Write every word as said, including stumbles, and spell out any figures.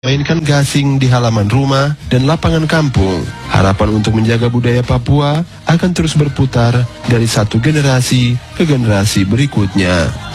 mainkan gasing di halaman rumah dan lapangan kampung. Harapan untuk menjaga budaya Papua akan terus berputar dari satu generasi ke generasi berikutnya.